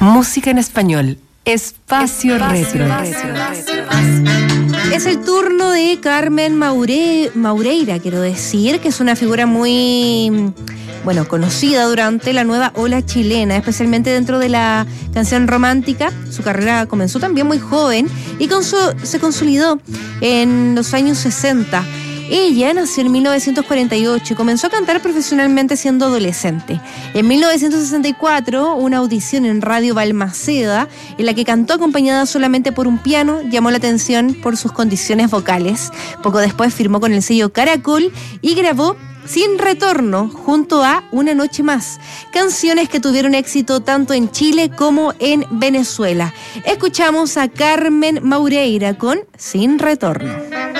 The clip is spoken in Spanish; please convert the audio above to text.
Música en español. Espacio Retro. Es el turno de Carmen Maureira, quiero decir, que es una figura muy, conocida durante la nueva ola chilena, especialmente dentro de la canción romántica. Su carrera comenzó también muy joven y se consolidó en los años 60. Ella nació en 1948 y comenzó a cantar profesionalmente siendo adolescente. En 1964, una audición en Radio Balmaceda, en la que cantó acompañada solamente por un piano, llamó la atención por sus condiciones vocales. Poco después firmó con el sello Caracol y grabó Sin Retorno junto a Una Noche Más, canciones que tuvieron éxito tanto en Chile como en Venezuela. Escuchamos a Carmen Maureira con Sin Retorno.